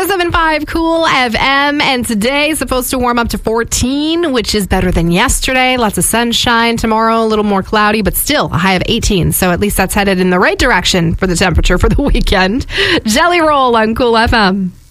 107.5 Cool FM, and today is supposed to warm up to 14, which is better than yesterday. Lots of sunshine. Tomorrow, a little more cloudy, but still a high of 18. So at least that's headed in the right direction for the temperature for the weekend. Jelly Roll on Cool FM.